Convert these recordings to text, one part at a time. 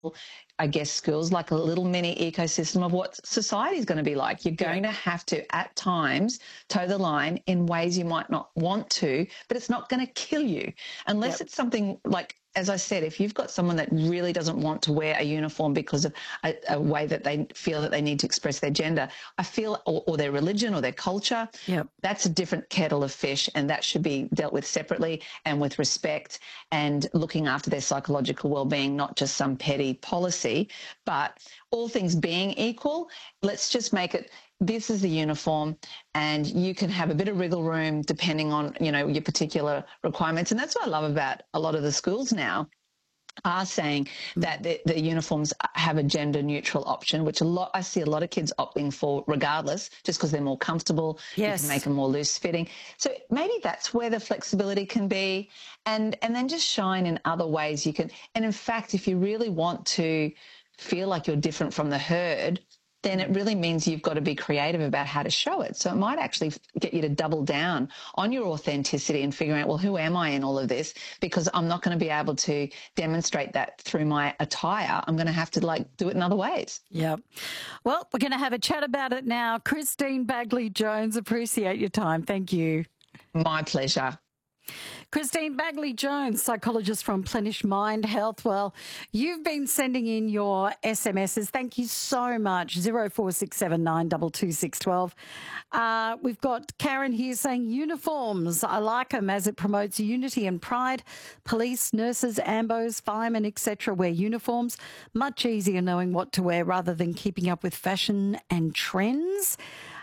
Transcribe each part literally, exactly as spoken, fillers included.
I guess, schools like a little mini ecosystem of what society is going to be like. You're going to have to, at times, toe the line in ways you might not want to, but it's not going to kill you unless Yep. it's something like, as I said, if you've got someone that really doesn't want to wear a uniform because of a, a way that they feel that they need to express their gender, I feel, or, or their religion or their culture, Yep. that's a different kettle of fish, and that should be dealt with separately and with respect and looking after their psychological well-being, not just some petty policy. But all things being equal, let's just make it, this is the uniform, and you can have a bit of wriggle room depending on, you know, your particular requirements. And that's what I love about a lot of the schools now, are saying that the, the uniforms have a gender neutral option, which a lot, I see a lot of kids opting for regardless, just because they're more comfortable. Yes. You can make them more loose fitting. So maybe that's where the flexibility can be, and, and then just shine in other ways you can. And in fact, if you really want to feel like you're different from the herd, then it really means you've got to be creative about how to show it. So it might actually get you to double down on your authenticity and figuring out, well, who am I in all of this? Because I'm not going to be able to demonstrate that through my attire. I'm going to have to, like, do it in other ways. Yeah. Well, we're going to have a chat about it now. Christine Bagley-Jones, appreciate your time. Thank you. My pleasure. Christine Bagley-Jones, psychologist from Plenish Mind Health. Well, you've been sending in your S M Ses. Thank you so much. zero four six seven nine two two six one two. Uh, we've got Karen here saying uniforms. I like them as it promotes unity and pride. Police, nurses, ambos, firemen, et cetera wear uniforms. Much easier knowing what to wear rather than keeping up with fashion and trends.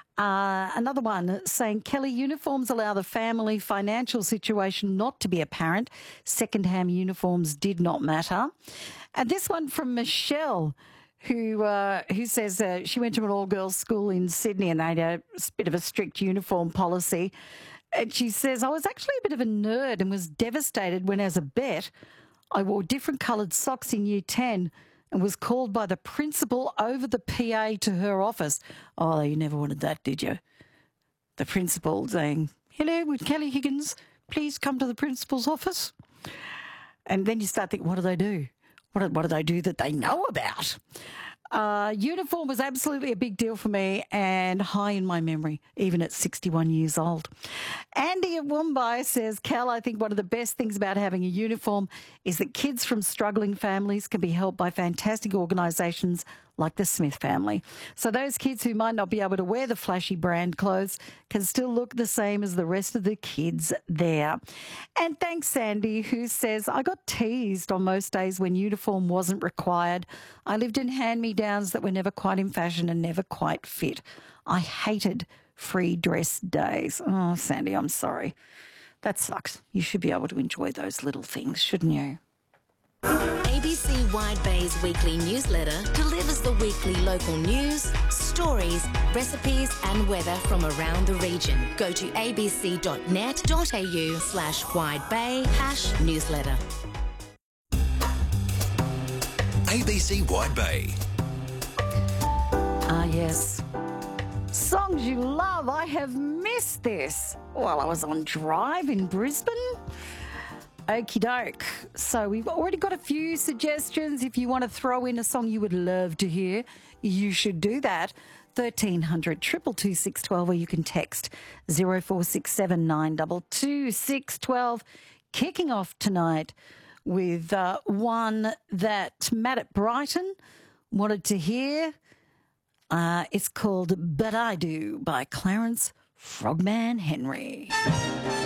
Uh, another one saying, Kelly, uniforms allow the family financial situation not to be apparent. Second-hand uniforms did not matter. And this one from Michelle, who uh, who says uh, she went to an all-girls school in Sydney and they had a bit of a strict uniform policy. And she says, I was actually a bit of a nerd and was devastated when, as a bet, I wore different coloured socks in year ten and was called by the principal over the P A to her office. Oh, you never wanted that, did you? The principal saying, hello, with Kelly Higgins, please come to the principal's office. And then you start thinking, what do they do? What do, what do they do that they know about? Uh, uniform was absolutely a big deal for me and high in my memory, even at sixty-one years old. Andy at Woombye says, Cal, I think one of the best things about having a uniform is that kids from struggling families can be helped by fantastic organisations like the Smith family. So those kids who might not be able to wear the flashy brand clothes can still look the same as the rest of the kids there. And thanks, Sandy, who says, I got teased on most days when uniform wasn't required. I lived in hand-me-downs that were never quite in fashion and never quite fit. I hated free dress days. Oh, Sandy, I'm sorry. That sucks. You should be able to enjoy those little things, shouldn't you? A B C Wide Bay's weekly newsletter delivers the weekly local news, stories, recipes and weather from around the region. Go to abc.net.au slash widebay hash newsletter. A B C Wide Bay. Ah, yes. Songs you love. I have missed this while I was on drive in Brisbane. Okie doke. So we've already got a few suggestions. If you want to throw in a song you would love to hear, you should do that. thirteen hundred, two two two, six one two, or you can text zero four six seven nine two two six one two. Kicking off tonight with uh, one that Matt at Brighton wanted to hear. Uh, it's called But I Do by Clarence Frogman Henry.